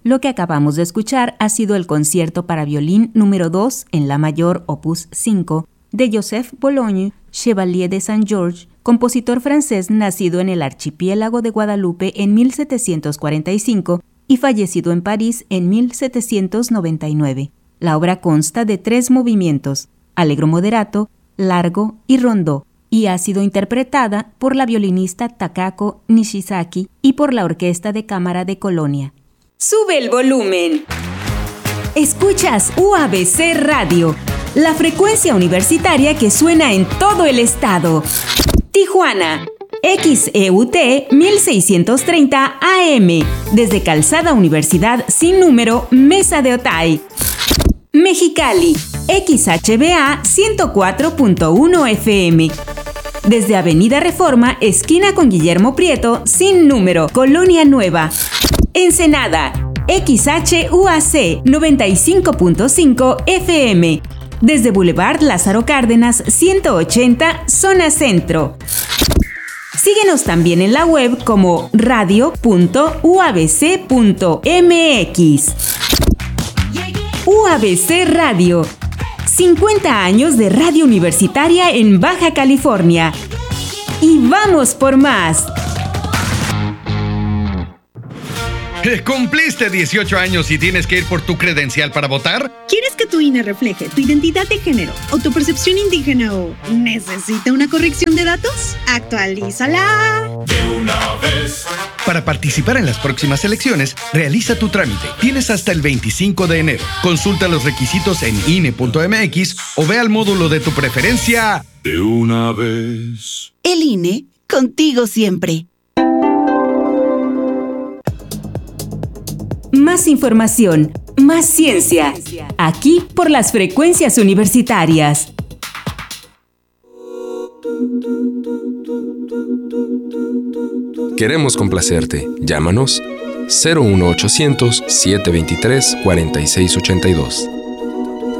Lo que acabamos de escuchar ha sido el concierto para violín número 2 en la mayor opus 5 de Joseph Bologne, Chevalier de Saint-Georges, compositor francés nacido en el archipiélago de Guadalupe en 1745 y fallecido en París en 1799. La obra consta de 3 movimientos, allegro moderato, largo y rondó, y ha sido interpretada por la violinista Takako Nishizaki y por la Orquesta de Cámara de Colonia. ¡Sube el volumen! Escuchas UABC Radio, la frecuencia universitaria que suena en todo el estado. Tijuana, XEUT 1630 AM, desde Calzada Universidad sin número, Mesa de Otay. Mexicali, XHBA 104.1 FM. Desde Avenida Reforma, esquina con Guillermo Prieto, sin número, Colonia Nueva. Ensenada, XHUAC 95.5 FM. Desde Boulevard Lázaro Cárdenas 180, zona centro. Síguenos también en la web como radio.uabc.mx. UABC Radio. 50 años de radio universitaria en Baja California. ¡Y vamos por más! ¿Cumpliste 18 años y tienes que ir por tu credencial para votar? ¿Quieres que tu INE refleje tu identidad de género o tu percepción indígena o necesita una corrección de datos? ¡Actualízala! De una vez. Para participar en las próximas elecciones, realiza tu trámite. Tienes hasta el 25 de enero. Consulta los requisitos en INE.mx o ve al módulo de tu preferencia. De una vez. El INE, contigo siempre. Más información, más ciencia. Aquí por las frecuencias universitarias. Queremos complacerte. Llámanos 01800 723 4682.